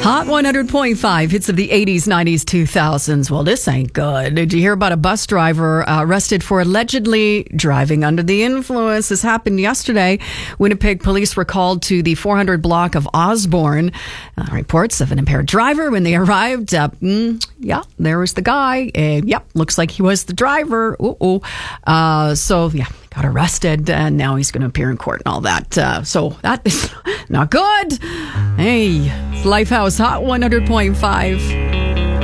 Hot 100.5 hits of the 80s, 90s, 2000s. Well, this ain't good. Did you hear about a bus driver arrested for allegedly driving under the influence? This happened yesterday. Winnipeg police were called to the 400 block of Osborne. Reports of an impaired driver when they arrived. There was the guy. Looks like he was the driver. Got arrested, and now he's going to appear in court and all that. So that is not good. Hey, Lifehouse Hot 100.5.